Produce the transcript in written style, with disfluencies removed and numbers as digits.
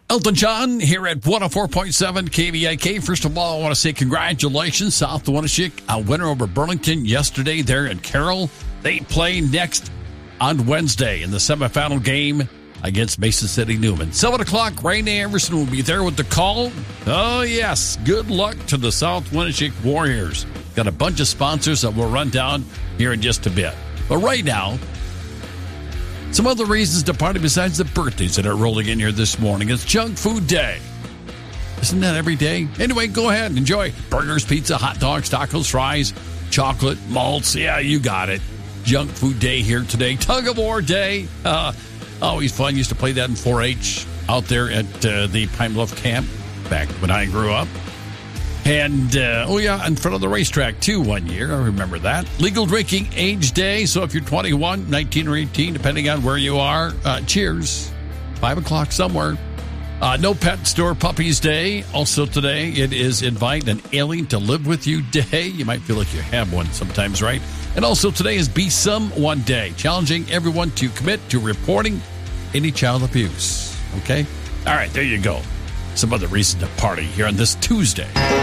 Elton John here at 104.7 KVIK. First of all, I want to say congratulations, South Winneshiek, a winner over Burlington yesterday there in Carroll. They play next on Wednesday in the semifinal game against Mason City Newman. 7 o'clock, Rainey Anderson will be there with the call. Oh, yes. Good luck to the South Winneshiek Warriors. Got a bunch of sponsors that we'll run down here in just a bit. But right now, some other reasons to party besides the birthdays that are rolling in here this morning. It's Junk Food Day. Isn't that every day? Anyway, go ahead and enjoy burgers, pizza, hot dogs, tacos, fries, chocolate, malts. Yeah, you got it. Junk Food Day here today. Tug of War Day. Always fun. Used to play that in 4-H out there at the Pine Bluff Camp back when I grew up. And, in front of the racetrack, too, one year. I remember that. Legal Drinking Age Day. So if you're 21, 19, or 18, depending on where you are, cheers. 5 o'clock somewhere. No Pet Store Puppies Day. Also today, it is Invite an Alien to Live With You Day. You might feel like you have one sometimes, right? And also today is Be Someone Day, challenging everyone to commit to reporting any child abuse. Okay? All right, there you go. Some other reason to party here on this Tuesday.